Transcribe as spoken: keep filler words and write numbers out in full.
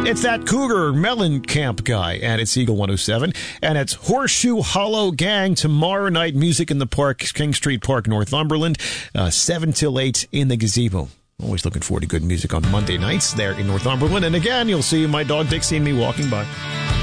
It's that Cougar Mellencamp guy, and it's Eagle one oh seven, and it's Horseshoe Hollow Gang tomorrow night, Music in the Park, King Street Park, Northumberland, uh, seven till eight in the gazebo. Always looking forward to good music on Monday nights there in Northumberland, and again, you'll see my dog Dixie and me walking by.